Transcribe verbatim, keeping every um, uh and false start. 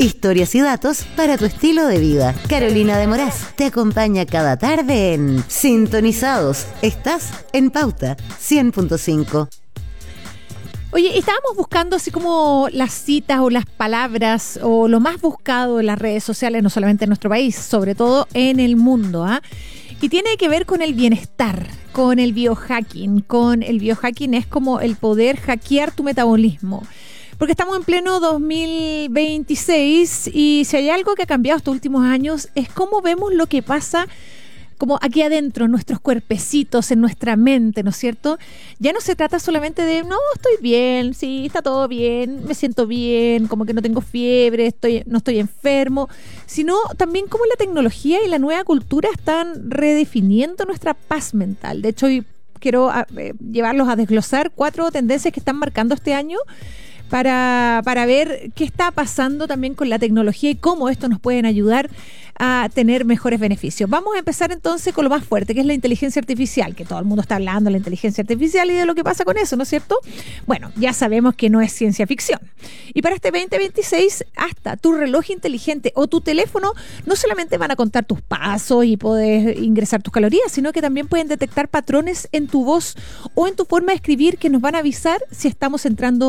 Historias y datos para tu estilo de vida. Carolina de Moraz te acompaña cada tarde en Sintonizados. Estás en Pauta cien punto cinco. Oye, estábamos buscando así como las citas o las palabras o lo más buscado en las redes sociales, no solamente en nuestro país, sobre todo en el mundo, ¿ah? Y tiene que ver con el bienestar, con el biohacking. Con el biohacking es como el poder hackear tu metabolismo. Porque estamos en pleno dos mil veintiséis y si hay algo que ha cambiado estos últimos años es cómo vemos lo que pasa como aquí adentro, en nuestros cuerpecitos, en nuestra mente, ¿no es cierto? Ya no se trata solamente de, no, estoy bien, sí, está todo bien, me siento bien, como que no tengo fiebre, estoy, no estoy enfermo, sino también cómo la tecnología y la nueva cultura están redefiniendo nuestra paz mental. De hecho, hoy quiero eh, llevarlos a desglosar cuatro tendencias que están marcando este año para, para ver qué está pasando también con la tecnología y cómo esto nos pueden ayudar a tener mejores beneficios. Vamos a empezar entonces con lo más fuerte, que es la inteligencia artificial, que todo el mundo está hablando de la inteligencia artificial y de lo que pasa con eso, ¿no es cierto? Bueno, ya sabemos que no es ciencia ficción. Y para este veinte veintiséis, hasta tu reloj inteligente o tu teléfono no solamente van a contar tus pasos y poder ingresar tus calorías, sino que también pueden detectar patrones en tu voz o en tu forma de escribir que nos van a avisar si estamos entrando